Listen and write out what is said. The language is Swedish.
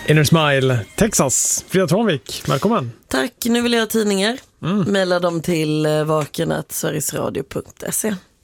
Inner Smile, Texas. Frida Trånvik, välkommen. Tack, nu vill jag ha tidningar. Maila dem till vaken@sverigesradio.se.